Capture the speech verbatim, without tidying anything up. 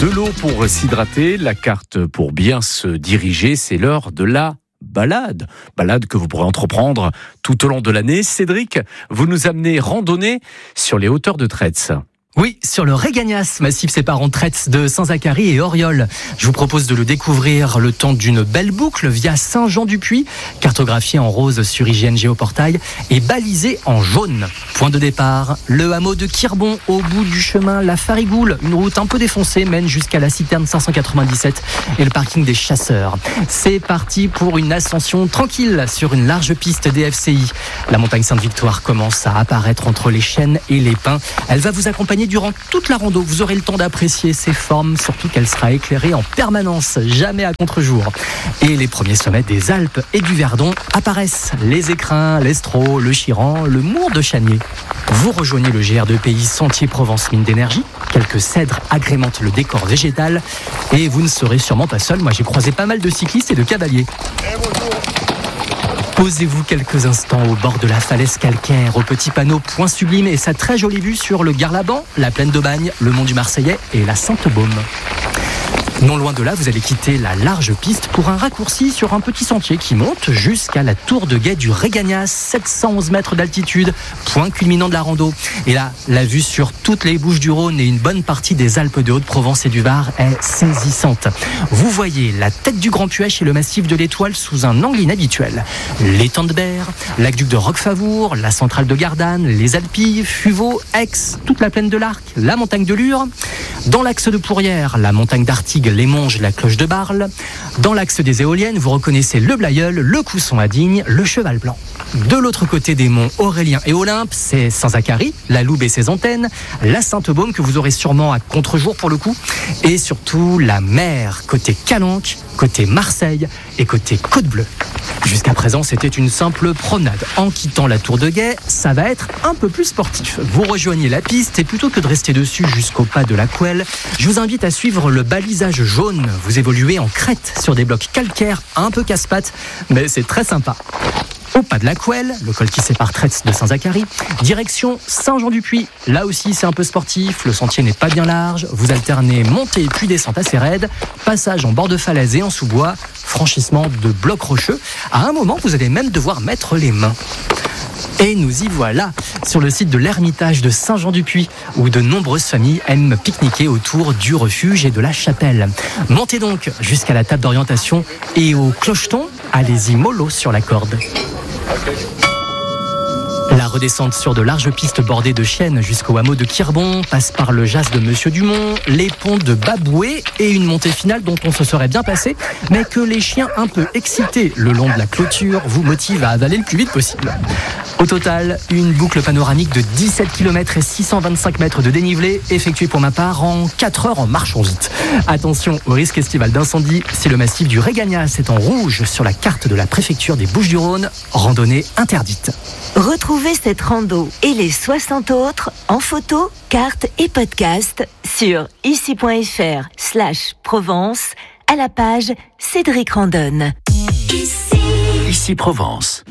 De l'eau pour s'hydrater, la carte pour bien se diriger, c'est l'heure de la balade. Balade que vous pourrez entreprendre tout au long de l'année. Cédric, vous nous amenez randonner sur les hauteurs de Tretz. Oui, sur le Régagnas, massif séparant Tretz de Saint-Zacharie et Auriol. Je vous propose de le découvrir le temps d'une belle boucle via Saint-Jean-du-Puy, cartographié en rose sur I G N Géoportail et balisé en jaune. Point de départ, le hameau de Quirbon. Au bout du chemin, la Farigoule, une route un peu défoncée, mène jusqu'à la citerne cinq cent quatre-vingt-dix-sept et le parking des chasseurs. C'est parti pour une ascension tranquille sur une large piste D F C I. La montagne Sainte-Victoire commence à apparaître entre les chênes et les pins. Elle va vous accompagner durant toute la rando. Vous aurez le temps d'apprécier ses formes, surtout qu'elle sera éclairée en permanence, jamais à contre-jour. Et les premiers sommets des Alpes et du Verdon apparaissent. Les Écrins, l'Estro, le Chiran, le Mour de Chanier. Vous rejoignez le G R deux P I Sentier Provence Mine d'énergie. Quelques cèdres agrémentent le décor végétal. Et vous ne serez sûrement pas seul. Moi, j'ai croisé pas mal de cyclistes et de cavaliers. Posez-vous quelques instants au bord de la falaise calcaire, au petit panneau Point Sublime et sa très jolie vue sur le Garlaban, la plaine de Bagne, le mont du Marseillais et la Sainte-Baume. Non loin de là, vous allez quitter la large piste pour un raccourci sur un petit sentier qui monte jusqu'à la tour de guet du Régagnas, sept cent onze mètres d'altitude, point culminant de la rando. Et là, la vue sur toutes les Bouches-du-Rhône et une bonne partie des Alpes de Haute-Provence et du Var est saisissante. Vous voyez la tête du Grand Puech et le massif de l'Étoile sous un angle inhabituel. L'étang de Berre, l'aqueduc de Roquefavour, la centrale de Gardanne, les Alpilles, Fuveau, Aix, toute la plaine de l'Arc, la montagne de Lure. Dans l'axe de Pourrières, la montagne d'Artigues, les Monges, la cloche de Barle. Dans l'axe des éoliennes, vous reconnaissez le Blayeul, le Cousson à Digne, le Cheval Blanc. De l'autre côté des monts Aurélien et Olympe, c'est Saint-Zacharie, la Loube et ses antennes, la Sainte-Baume que vous aurez sûrement à contre-jour pour le coup, et surtout la mer, côté Calanque, côté Marseille et côté Côte-Bleue. Jusqu'à présent, c'était une simple promenade. En quittant la tour de guet, ça va être un peu plus sportif. Vous rejoignez la piste et plutôt que de rester dessus jusqu'au pas de la Couelle, je vous invite à suivre le balisage jaune. Vous évoluez en crête sur des blocs calcaires un peu casse-pattes, mais c'est très sympa. Au pas de la Couelle, le col qui sépare Tretz de Saint-Zacharie, direction Saint-Jean-du-Puy. Là aussi, c'est un peu sportif, le sentier n'est pas bien large, vous alternez montée puis descente assez raide, passage en bord de falaise et en sous-bois, franchissement de blocs rocheux. À un moment, vous allez même devoir mettre les mains. Et nous y voilà, sur le site de l'Ermitage de Saint-Jean-du-Puy, où de nombreuses familles aiment pique-niquer autour du refuge et de la chapelle. Montez donc jusqu'à la table d'orientation et au clocheton, allez-y mollo sur la corde. La redescente sur de larges pistes bordées de chênes jusqu'au hameau de Quirbon passe par le Jas de Monsieur Dumont, les ponts de Baboué et une montée finale dont on se serait bien passé, mais que les chiens un peu excités le long de la clôture vous motivent à avaler le plus vite possible. Au total, une boucle panoramique de dix-sept kilomètres et six cent vingt-cinq mètres de dénivelé, effectuée pour ma part en quatre heures en marchant vite. Attention au risque estival d'incendie, si le massif du Régagnas est en rouge sur la carte de la préfecture des Bouches-du-Rhône, randonnée interdite. Retrouvez cette rando et les soixante autres en photo, carte et podcast sur ici.fr slash Provence à la page Cédric Randonne. Ici Provence.